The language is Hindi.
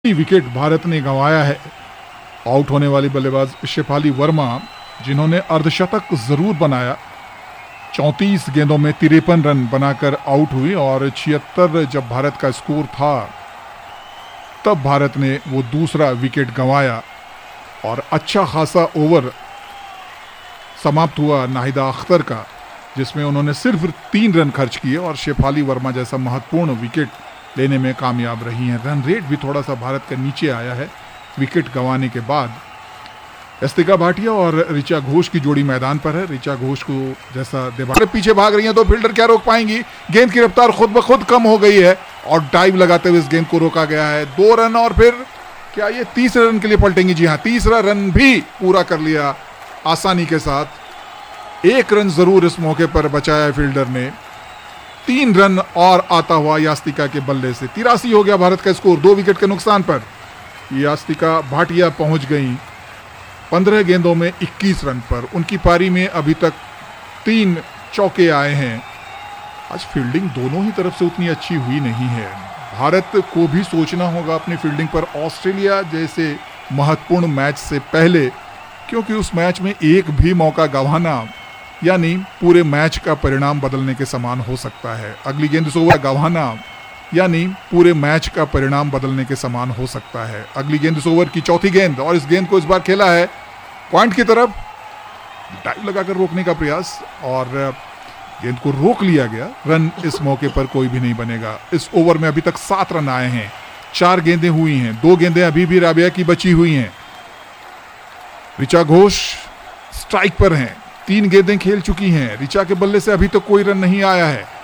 विकेट भारत ने गंवाया है। आउट होने वाली बल्लेबाज शेफाली वर्मा, जिन्होंने अर्धशतक जरूर बनाया, 34 गेंदों में 53 रन बनाकर आउट हुई और 76 जब भारत का स्कोर था तब भारत ने वो दूसरा विकेट गंवाया और अच्छा खासा ओवर समाप्त हुआ नाहिदा अख्तर का, जिसमें उन्होंने सिर्फ 3 रन खर्च किए और शेफाली वर्मा जैसा महत्वपूर्ण विकेट लेने में कामयाब रही हैं। रन रेट भी थोड़ा सा भारत का नीचे आया है विकेट गंवाने के बाद। यस्तिका भाटिया और ऋचा घोष की जोड़ी मैदान पर है। ऋचा घोष को जैसा देवार पीछे भाग रही हैं तो फील्डर क्या रोक पाएंगी। गेंद की रफ्तार खुद ब खुद कम हो गई है और डाइव लगाते हुए इस गेंद को रोका गया है। 2 रन और फिर क्या ये तीसरे रन के लिए पलटेंगी? जी हाँ, तीसरा रन भी पूरा कर लिया आसानी के साथ। 1 रन जरूर इस मौके पर बचाया है फील्डर ने। 3 रन और आता हुआ यास्तिका के बल्ले से 83 हो गया भारत का स्कोर 2 विकेट के नुकसान पर। यास्तिका भाटिया पहुंच गई 15 गेंदों में 21 रन पर। उनकी पारी में अभी तक 3 चौके आए हैं। आज फील्डिंग दोनों ही तरफ से उतनी अच्छी हुई नहीं है। भारत को भी सोचना होगा अपनी फील्डिंग पर ऑस्ट्रेलिया जैसे महत्वपूर्ण मैच से पहले, क्योंकि उस मैच में एक भी मौका गंवाना यानी पूरे मैच का परिणाम बदलने के समान हो सकता है। अगली गेंद से ओवर गंवाना यानी पूरे मैच का परिणाम बदलने के समान हो सकता है। अगली गेंद से ओवर की चौथी गेंद और इस गेंद को इस बार खेला है पॉइंट की तरफ। डाइव लगाकर रोकने का प्रयास और गेंद को रोक लिया गया। रन इस मौके पर कोई भी नहीं बनेगा। इस ओवर में अभी तक 7 रन आए हैं। 4 गेंदें हुई हैं, 2 गेंदें अभी भी राबिया की बची हुई हैं। ऋचा घोष स्ट्राइक पर हैं, 3 गेंदें खेल चुकी हैं। ऋचा के बल्ले से अभी तक कोई रन नहीं आया है।